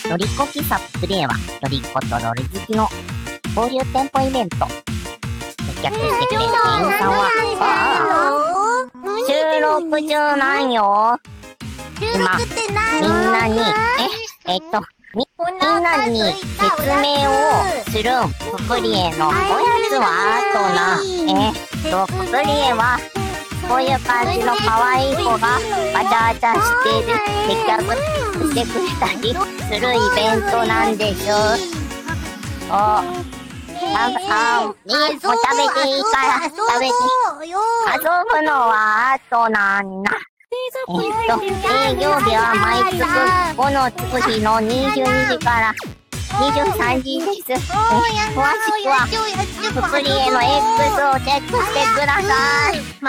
ロリコ喫茶プレイは、ロリコとロリ好きの交流店舗イベント。接客してくれる店員さんは、収録中なんよ。今、みんなに、みんなに説明をするん。ププリエのおやつはププリエは、こういう感じの可愛い子がわちゃわちゃしてる接客してくれたりするイベントなんでしょ。もう食べていいから食べて。遊ぶのは後なんだ。営業日は毎月5のつく日の22時から23時です。詳しくはププリエの X をチェックしてください。